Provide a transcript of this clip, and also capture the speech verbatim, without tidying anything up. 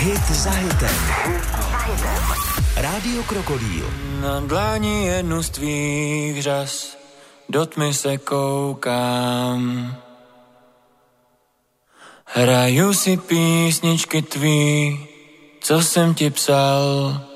Hit za hitem. Rádio Krokodýl. Na dlani jednu z tvých řas do tmy se koukám. Hraju si písničky tvý, co jsem ti psal.